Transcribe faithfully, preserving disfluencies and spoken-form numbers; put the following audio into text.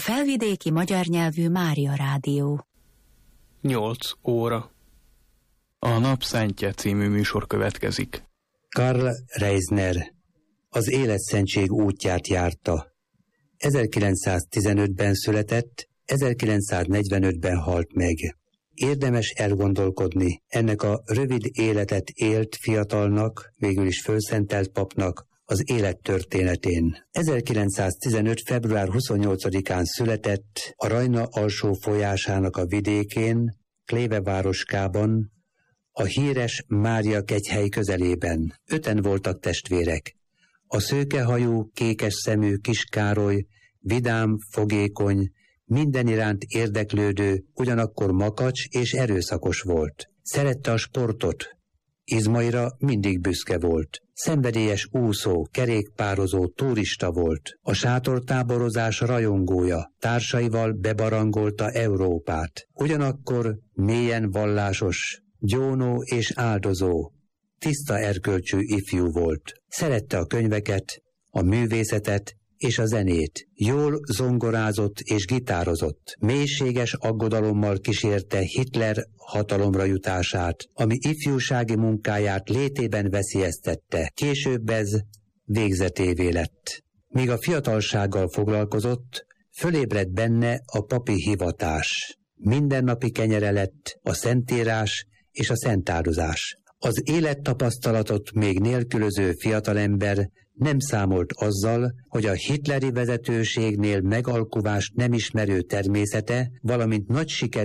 Felvidéki magyar nyelvű Mária Rádió. Nyolc óra. A Nap Szentje című műsor következik. Karl Reisner az életszentség útját járta. ezerkilencszáztizenötben született, ezerkilencszáznegyvenötben halt meg. Érdemes elgondolkodni ennek a rövid életet élt fiatalnak, végül is fölszentelt papnak az élettörténetén. ezerkilencszáztizenöt. február huszonnyolcadikán született a Rajna alsó folyásának a vidékén, Kleve városkában, a híres Mária kegyhely közelében. Öten voltak testvérek. A szőkehajú, kékes szemű kis Károly vidám, fogékony, minden iránt érdeklődő, ugyanakkor makacs és erőszakos volt. Szerette a sportot, izmaira mindig büszke volt. Szenvedélyes úszó, kerékpározó, turista volt. A sátortáborozás rajongója, társaival bebarangolta Európát. Ugyanakkor mélyen vallásos, gyónó és áldozó, tiszta erkölcsű ifjú volt. Szerette a könyveket, a művészetet és a zenét. Jól zongorázott és gitározott. Mélységes aggodalommal kísérte Hitler hatalomra jutását, ami ifjúsági munkáját létében veszélyeztette. Később ez végzetévé lett. Míg a fiatalsággal foglalkozott, fölébredt benne a papi hivatás. Mindennapi kenyere lett a szentírás és a szentáldozás. Az élettapasztalatot még nélkülöző fiatalember nem számolt azzal, hogy a hitleri vezetőségnél megalkuvást nem ismerő természete, valamint nagy siker